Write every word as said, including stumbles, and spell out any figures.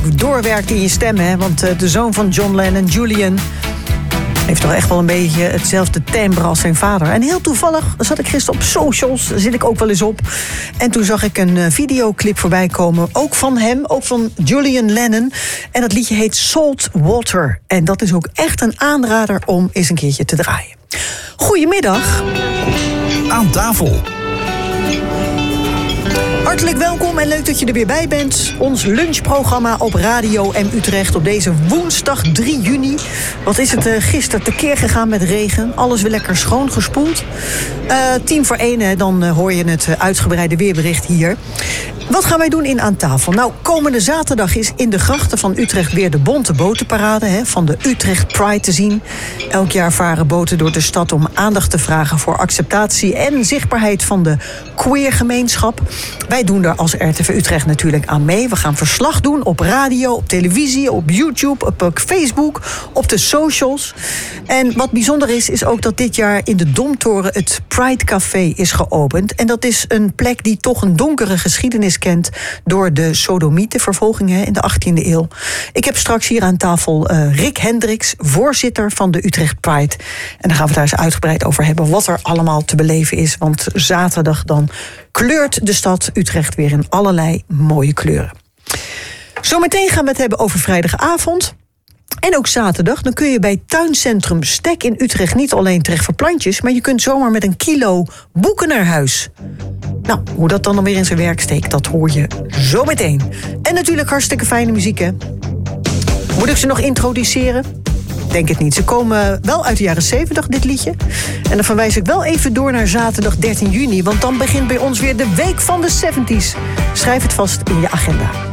doorwerkt in je stem, hè? Want uh, de zoon van John Lennon, Julian, heeft toch echt wel een beetje hetzelfde timbre als zijn vader. En heel toevallig zat ik gisteren op socials, daar zit ik ook wel eens op. En toen zag ik een uh, videoclip voorbij komen, ook van hem, ook van Julian Lennon. En dat liedje heet Salt Water. En dat is ook echt een aanrader om eens een keertje te draaien. Goedemiddag. Aan tafel. Hartelijk welkom en leuk dat je er weer bij bent. Ons lunchprogramma op Radio M Utrecht op deze woensdag drie juni. Wat is het uh, gisteren tekeer gegaan met regen. Alles weer lekker schoon gespoeld. Uh, tien voor één, hè, dan uh, hoor je het uh, uitgebreide weerbericht hier. Wat gaan wij doen in Aan tafel? Nou, komende zaterdag is in de grachten van Utrecht weer de bonte botenparade, hè, van de Utrecht Pride te zien. Elk jaar varen boten door de stad om aandacht te vragen voor acceptatie en zichtbaarheid van de queergemeenschap. Wij doen daar als R T V Utrecht natuurlijk aan mee. We gaan verslag doen op radio, op televisie, op YouTube, op Facebook, op de socials. En wat bijzonder is, is ook dat dit jaar in de Domtoren het Pride Café is geopend. En dat is een plek die toch een donkere geschiedenis kent door de sodemietenvervolgingen in de achttiende eeuw. Ik heb straks hier aan tafel uh, Rick Hendricks, voorzitter van de Utrecht Pride. En daar gaan we het daar eens uitgebreid over hebben wat er allemaal te beleven is. Want zaterdag dan kleurt de stad Utrecht weer in allerlei mooie kleuren. Zometeen gaan we het hebben over vrijdagavond. En ook zaterdag, dan kun je bij Tuincentrum Stek in Utrecht niet alleen terecht voor plantjes, maar je kunt zomaar met een kilo boeken naar huis. Nou, hoe dat dan weer in zijn werk steekt, dat hoor je zometeen. En natuurlijk hartstikke fijne muziek, hè? Moet ik ze nog introduceren? Denk het niet. Ze komen wel uit de jaren zeventig, dit liedje. En dan verwijs ik wel even door naar zaterdag dertien juni, want dan begint bij ons weer de Week van de zeventies. Schrijf het vast in je agenda.